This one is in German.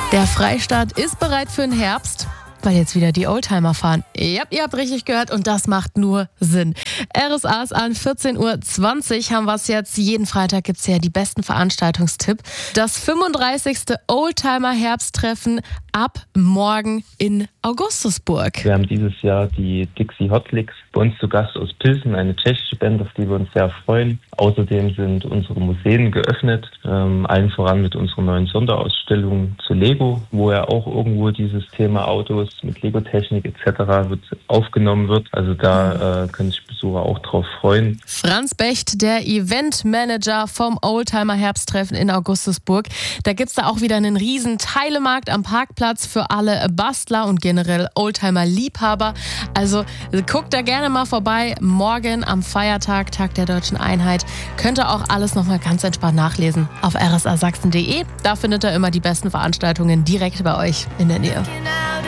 Der Freistaat ist bereit für den Herbst, weil jetzt wieder die Oldtimer fahren. Ja, ihr habt richtig gehört und das macht nur Sinn. RSA ist an 14.20 Uhr haben wir es jetzt. Jeden Freitag gibt es ja die besten Veranstaltungstipp. Das 35. Oldtimer Herbsttreffen ab morgen in Augustusburg. Wir haben dieses Jahr die Dixie Hot Licks bei uns zu Gast aus Pilsen, eine tschechische Band, auf die wir uns sehr freuen. Außerdem sind unsere Museen geöffnet, allen voran mit unserer neuen Sonderausstellung zu Lego, wo ja auch irgendwo dieses Thema Autos mit Lego-Technik etc. aufgenommen wird. Also da können sich Besucher auch drauf freuen. Franz Becht, der Eventmanager vom Oldtimer Herbsttreffen in Augustusburg. Da gibt es da auch wieder einen riesen Teilemarkt am Parkplatz für alle Bastler und generell Oldtimer-Liebhaber. Also guckt da gerne mal vorbei. Morgen am Feiertag, Tag der Deutschen Einheit, könnt ihr auch alles nochmal ganz entspannt nachlesen auf rsasachsen.de. Da findet ihr immer die besten Veranstaltungen direkt bei euch in der Nähe.